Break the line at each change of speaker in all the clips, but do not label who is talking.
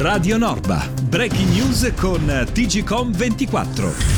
Radio Norba, breaking news con TGcom 24.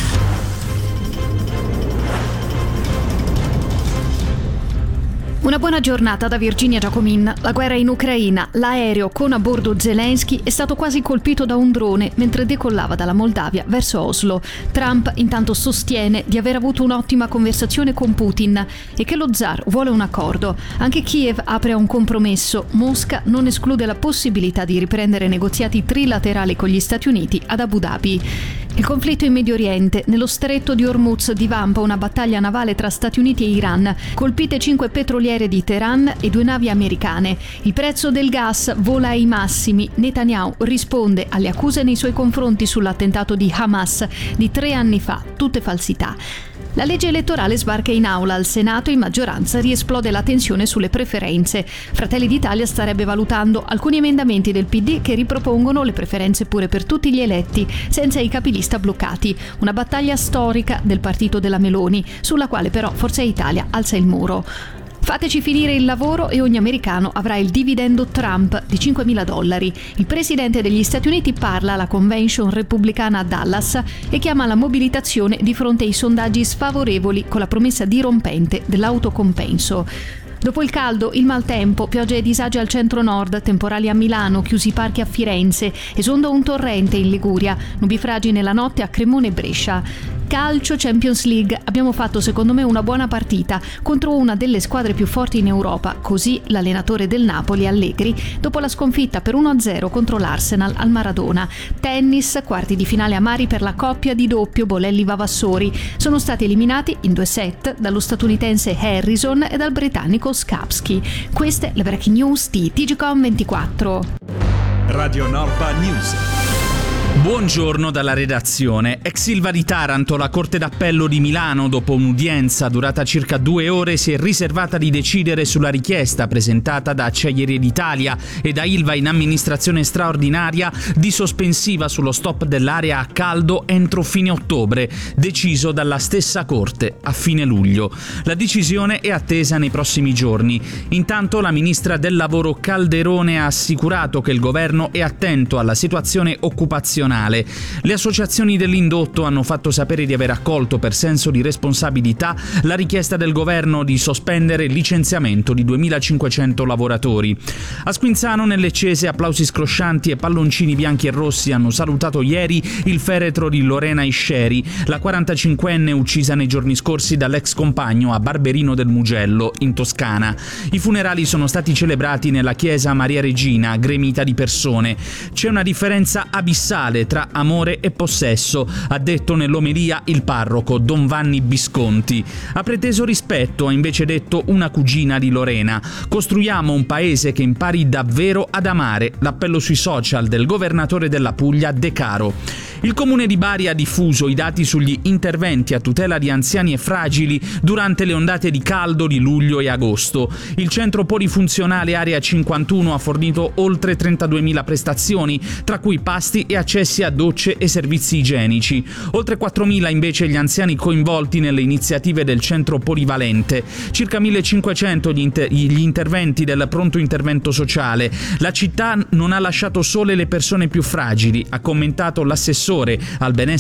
Una buona giornata da Virginia Giacomin. La guerra in Ucraina. L'aereo con a bordo Zelensky è stato quasi colpito da un drone mentre decollava dalla Moldavia verso Oslo. Trump intanto sostiene di aver avuto un'ottima conversazione con Putin e che lo zar vuole un accordo. Anche Kiev apre a un compromesso. Mosca non esclude la possibilità di riprendere negoziati trilaterali con gli Stati Uniti ad Abu Dhabi. Il conflitto in Medio Oriente. Nello stretto di Hormuz divampa una battaglia navale tra Stati Uniti e Iran. Colpite 5 petroliere di Teheran e 2 navi americane. Il prezzo del gas vola ai massimi. Netanyahu risponde alle accuse nei suoi confronti sull'attentato di Hamas di 3 anni fa. Tutte falsità. La legge elettorale sbarca in aula al Senato, in maggioranza riesplode la tensione sulle preferenze. Fratelli d'Italia starebbe valutando alcuni emendamenti del PD che ripropongono le preferenze pure per tutti gli eletti, senza i capilista bloccati. Una battaglia storica del partito della Meloni, sulla quale però Forza Italia alza il muro. Fateci finire il lavoro e ogni americano avrà il dividendo Trump di $5.000. Il presidente degli Stati Uniti parla alla convention repubblicana a Dallas e chiama alla mobilitazione di fronte ai sondaggi sfavorevoli con la promessa dirompente dell'autocompenso. Dopo il caldo, il maltempo, piogge e disagi al centro-nord, temporali a Milano, chiusi i parchi a Firenze, esonda un torrente in Liguria, nubifragi nella notte a Cremone e Brescia. Calcio Champions League, abbiamo fatto secondo me una buona partita contro una delle squadre più forti in Europa, così l'allenatore del Napoli Allegri dopo la sconfitta per 1-0 contro l'Arsenal al Maradona. Tennis, quarti di finale amari per la coppia di doppio Bolelli-Vavassori, sono stati eliminati in 2 set dallo statunitense Harrison e dal britannico Skapski. Queste le breaking news di TGcom 24.
Radio Norba News.
Buongiorno dalla redazione. Ex Ilva di Taranto, la Corte d'Appello di Milano, dopo un'udienza durata circa 2 ore, si è riservata di decidere sulla richiesta presentata da Acciaierie d'Italia e da Ilva in amministrazione straordinaria di sospensiva sullo stop dell'area a caldo entro fine ottobre, deciso dalla stessa Corte a fine luglio. La decisione è attesa nei prossimi giorni. Intanto la ministra del Lavoro Calderone ha assicurato che il governo è attento alla situazione occupazionale. Le associazioni dell'indotto hanno fatto sapere di aver accolto per senso di responsabilità la richiesta del governo di sospendere il licenziamento di 2.500 lavoratori. A Squinzano, nel Leccese, applausi scroscianti e palloncini bianchi e rossi hanno salutato ieri il feretro di Lorena Isceri, la 45enne uccisa nei giorni scorsi dall'ex compagno a Barberino del Mugello, in Toscana. I funerali sono stati celebrati nella chiesa Maria Regina, gremita di persone. C'è una differenza abissale tra amore e possesso, ha detto nell'omelia il parroco Don Vanni Bisconti. Ha preteso rispetto, ha invece detto una cugina di Lorena. Costruiamo un paese che impari davvero ad amare, l'appello sui social del governatore della Puglia De Caro. Il comune di Bari ha diffuso i dati sugli interventi a tutela di anziani e fragili durante le ondate di caldo di luglio e agosto. Il centro polifunzionale Area 51 ha fornito oltre 32.000 prestazioni, tra cui pasti e accessi a docce e servizi igienici. Oltre 4.000 invece gli anziani coinvolti nelle iniziative del centro polivalente. Circa 1.500 gli interventi del pronto intervento sociale. La città non ha lasciato sole le persone più fragili, ha commentato l'assessore al benessere